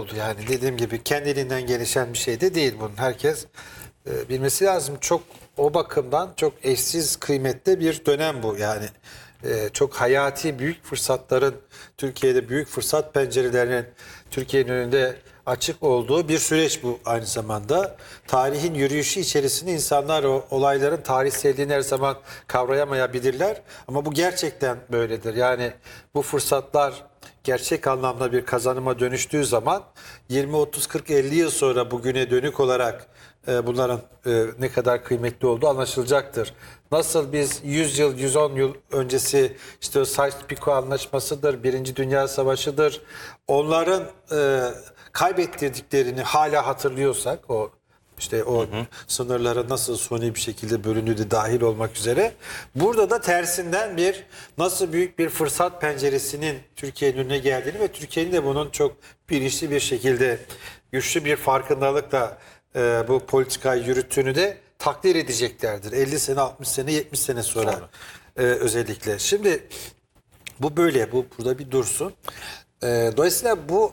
oldu. Yani dediğim gibi kendiliğinden gelişen bir şey de değil bunun. Herkes bilmesi lazım. Çok o bakımdan çok eşsiz kıymetli bir dönem bu. Yani çok hayati büyük fırsatların Türkiye'de büyük fırsat pencerelerinin Türkiye'nin önünde açık olduğu bir süreç bu aynı zamanda. Tarihin yürüyüşü içerisinde insanlar o olayların tarihselliğini her zaman kavrayamayabilirler. Ama bu gerçekten böyledir. Yani bu fırsatlar gerçek anlamda bir kazanıma dönüştüğü zaman 20, 30, 40, 50 yıl sonra bugüne dönük olarak bunların ne kadar kıymetli olduğu anlaşılacaktır. Nasıl biz 100 yıl, 110 yıl öncesi işte o Sykes-Picot Anlaşması'dır, Birinci Dünya Savaşı'dır. Onların kaybettirdiklerini hala hatırlıyorsak o işte o sınırlara nasıl suni bir şekilde bölündüğü de dahil olmak üzere. Burada da tersinden bir nasıl büyük bir fırsat penceresinin Türkiye'nin önüne geldiğini ve Türkiye'nin de bunun çok bilinçli bir şekilde güçlü bir farkındalıkla bu politikayı yürüttüğünü de takdir edeceklerdir. 50 sene, 60 sene, 70 sene sonra özellikle. Şimdi bu böyle, bu burada bir dursun. Dolayısıyla bu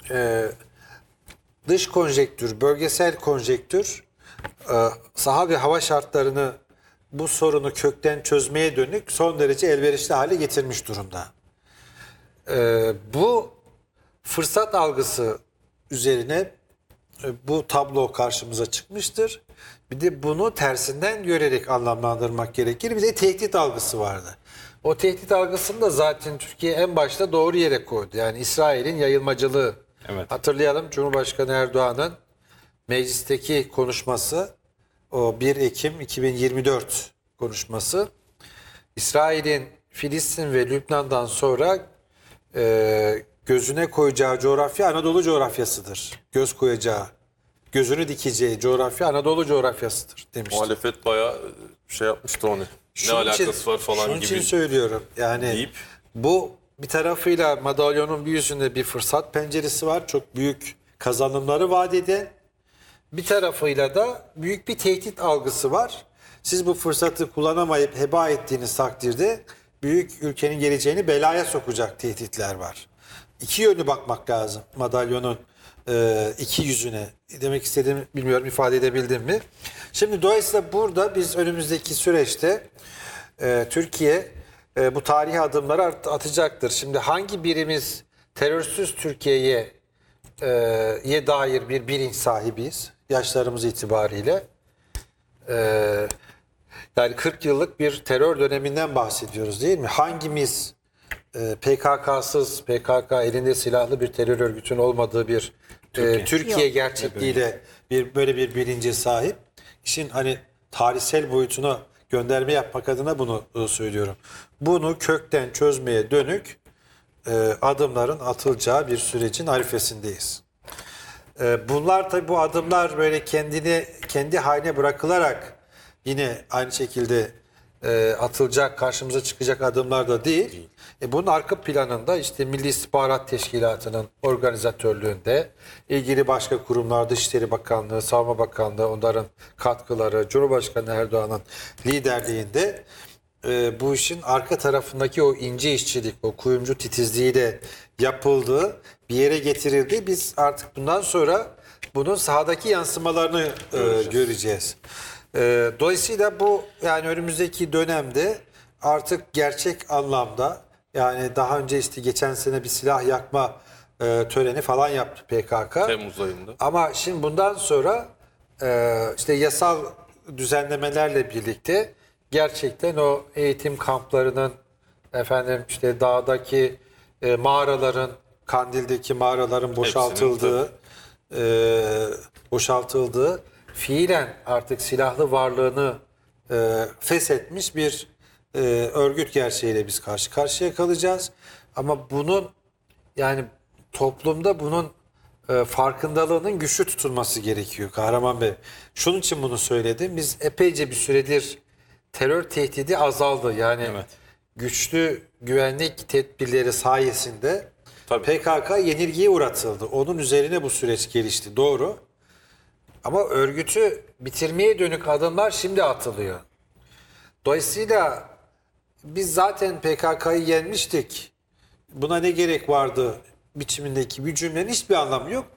dış konjektür, bölgesel konjektür, saha ve hava şartlarını bu sorunu kökten çözmeye dönük son derece elverişli hale getirmiş durumda. Bu fırsat algısı üzerine bu tablo karşımıza çıkmıştır. Bir de bunu tersinden görerek anlamlandırmak gerekir. Bir de tehdit algısı vardı. O tehdit algısını da zaten Türkiye en başta doğru yere koydu. Yani İsrail'in yayılmacılığı. Evet. Hatırlayalım Cumhurbaşkanı Erdoğan'ın meclisteki konuşması, o 1 Ekim 2024 konuşması. İsrail'in Filistin ve Lübnan'dan sonra gözüne koyacağı coğrafya Anadolu coğrafyasıdır. Göz koyacağı, gözünü dikeceği coğrafya Anadolu coğrafyasıdır demiştir. Muhalefet bayağı şey yapmıştı onu. Ne alakası var falan şunun gibi için söylüyorum. Yani deyip bu bir tarafıyla madalyonun bir yüzünde bir fırsat penceresi var. Çok büyük kazanımları vaat eden. Bir tarafıyla da büyük bir tehdit algısı var. Siz bu fırsatı kullanamayıp heba ettiğiniz takdirde büyük ülkenin geleceğini belaya sokacak tehditler var. İki yönlü bakmak lazım madalyonun iki yüzüne. Demek istediğimi bilmiyorum, ifade edebildim mi? Şimdi dolayısıyla burada biz önümüzdeki süreçte Türkiye bu tarihi adımları atacaktır. Şimdi hangi birimiz terörsüz Türkiye'ye dair bir bilinç sahibiyiz yaşlarımız itibariyle. Yani 40 yıllık bir terör döneminden bahsediyoruz değil mi? Hangimiz PKK'sız, PKK elinde silahlı bir terör örgütünün olmadığı bir Türkiye gerçekliğiyle böyle bir bilince sahip? İşin hani tarihsel boyutuna gönderme yapmak adına bunu söylüyorum. Bunu kökten çözmeye dönük adımların atılacağı bir sürecin arifesindeyiz. Bunlar tabii bu adımlar böyle kendi haline bırakılarak yine aynı şekilde atılacak, karşımıza çıkacak adımlar da değil. Bunun arka planında işte Milli İstihbarat Teşkilatı'nın organizatörlüğünde ilgili başka kurumlar, Dışişleri Bakanlığı, Savunma Bakanlığı, onların katkıları, Cumhurbaşkanı Erdoğan'ın liderliğinde bu işin arka tarafındaki o ince işçilik, o kuyumcu titizliğiyle yapıldığı, bir yere getirildi. Biz artık bundan sonra bunun sahadaki yansımalarını göreceğiz. Dolayısıyla bu yani önümüzdeki dönemde artık gerçek anlamda yani daha önce işte geçen sene bir silah yakma töreni falan yaptı PKK. Temmuz ayında. Ama şimdi bundan sonra işte yasal düzenlemelerle birlikte gerçekten o eğitim kamplarının efendim işte dağdaki mağaraların, Kandil'deki mağaraların boşaltıldığı fiilen artık silahlı varlığını feshetmiş bir örgüt gerçeğiyle biz karşı karşıya kalacağız. Ama bunun yani toplumda bunun farkındalığının güçlü tutulması gerekiyor Kahraman Bey. Şunun için bunu söyledim. Biz epeyce bir süredir terör tehdidi azaldı. Yani güçlü güvenlik tedbirleri sayesinde PKK yenilgiye uğratıldı. Onun üzerine bu süreç gelişti. Doğru. Ama örgütü bitirmeye dönük adımlar şimdi atılıyor. Dolayısıyla biz zaten PKK'yı yenmiştik. Buna ne gerek vardı biçimindeki bir cümlenin hiçbir anlamı yok.